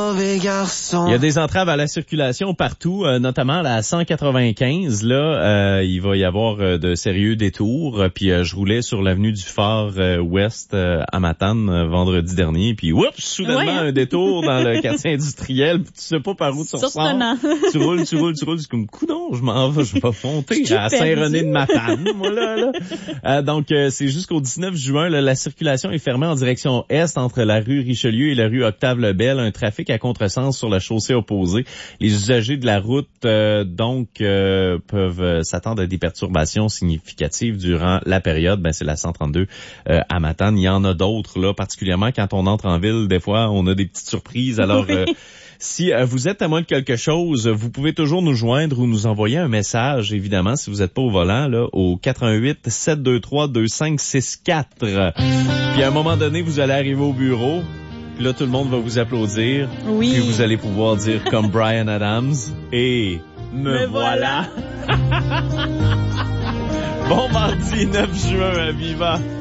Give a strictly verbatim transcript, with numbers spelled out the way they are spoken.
mauvais garçon. Il y a des entraves à la circulation partout, euh, notamment la cent quatre-vingt-quinze. Là, euh, il va y avoir euh, de sérieux détours. Puis euh, je roulais sur l'avenue du Phare euh, Ouest euh, à Matane euh, vendredi dernier. Puis oups, soudainement Ouais, hein? un détour dans le quartier industriel. Puis tu sais pas par où tu ressors. Surprenant. Tu roules, tu roules, tu roules. C'est comme coudonc, je m'en vais, je vais monter Je à suis Saint-René de perdue. Matane. Moi là, là. Euh, donc euh, c'est jusqu'au dix-neuf juin. Là, la circulation est fermée en direction est entre la rue Richelieu et la rue Octave-Lebel. Un trafic à contresens sur la chaussée opposée. Les usagers de la route euh, donc euh, peuvent euh, s'attendre à des perturbations significatives durant la période. Ben c'est la cent trente-deux euh, à Matane. Il y en a d'autres là, particulièrement quand on entre en ville. Des fois, on a des petites surprises. Alors euh, si euh, vous êtes témoin de quelque chose, vous pouvez toujours nous joindre ou nous envoyer un message, évidemment, si vous n'êtes pas au volant, là, au quatre un huit, sept deux trois, deux cinq six quatre. Puis à un moment donné, vous allez arriver au bureau, puis là, tout le monde va vous applaudir. Oui. Puis vous allez pouvoir dire comme Bryan Adams, « Et me, Me voilà! » Bon mardi neuf juin à Viva!